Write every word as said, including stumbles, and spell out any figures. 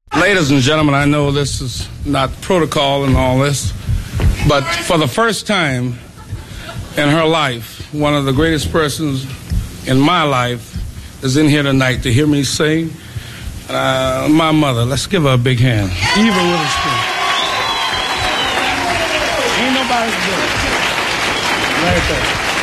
Ladies and gentlemen, I know this is not protocol and all this, but for the first time in her life, one of the greatest persons in my life is in here tonight to hear me sing. Uh, my mother. Let's give her a big hand. Eva Witherspoon. Ain't nobody good. Right there.